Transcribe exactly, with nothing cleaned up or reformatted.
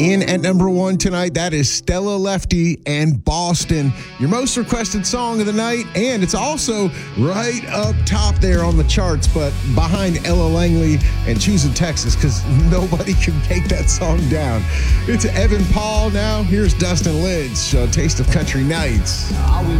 In at number one tonight, that is Stella Lefty and Boston, your most requested song of the night, and it's also right up top there on the charts, but behind Ella Langley and Choosing Texas, because nobody can take that song down. It's Evan Paul now. Here's Dustin Lidge, uh, Taste of Country Nights. All we